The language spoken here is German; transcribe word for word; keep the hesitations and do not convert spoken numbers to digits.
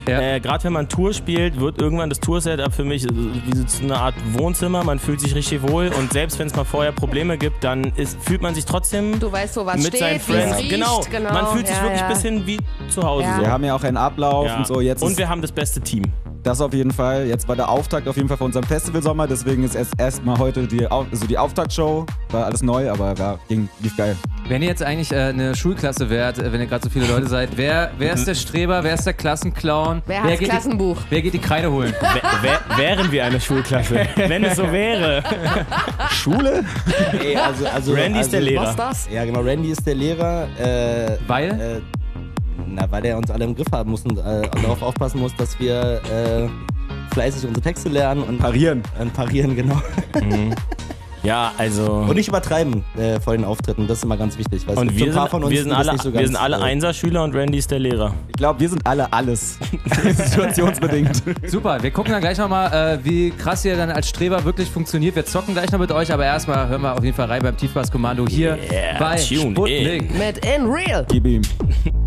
Ja. Äh, Gerade wenn man Tour spielt, wird irgendwann das Tour-Setup für mich wie so eine Art Wohnzimmer. Man fühlt sich richtig wohl und selbst wenn es mal vorher Probleme gibt, dann ist, fühlt man sich trotzdem Du weißt, wo was mit steht, seinen wie es Friends. riecht. Genau. Genau. Man fühlt sich Ja, wirklich ja. ein bisschen wie zu Hause. Ja. So. Wir haben ja auch einen Ablauf Ja. und so. Jetzt und ist wir haben das beste Team. das auf jeden Fall. Jetzt war der Auftakt auf jeden Fall von unserem Festivalsommer. Deswegen ist erst erstmal heute die, Au- also die Auftaktshow. War alles neu, aber war, ging, lief geil. Wenn ihr jetzt eigentlich äh, eine Schulklasse wärt, äh, wenn ihr gerade so viele Leute seid, wer, wer ist der Streber, wer ist der Klassenclown? Wer hat das geht Klassenbuch? Die, wer geht die Kreide holen? Wär, wär, wären wir eine Schulklasse, wenn es so wäre. Schule? Ey, also, also, Randy also, ist der Lehrer. Was das? Ja, genau, Randy ist der Lehrer. Äh, Weil? Äh, na, weil er uns alle im Griff haben muss und äh, darauf aufpassen muss, dass wir äh, fleißig unsere Texte lernen und Parieren. Äh, parieren, genau. Mhm. Ja, also... Und nicht übertreiben äh, vor den Auftritten, das ist immer ganz wichtig. Weil es Und gibt so wir ein paar sind, von uns, wir sind die das alle, nicht so wir ganz, sind alle äh, Einserschüler und Randy ist der Lehrer. Ich glaube, wir sind alle alles. Situationsbedingt. Super, wir gucken dann gleich nochmal, äh, wie krass ihr dann als Streber wirklich funktioniert. Wir zocken gleich noch mit euch, aber erstmal hören wir auf jeden Fall rein beim Tiefbasskommando hier Yeah, bei tune Sputnik. in. Mit In Real. Gib ihm.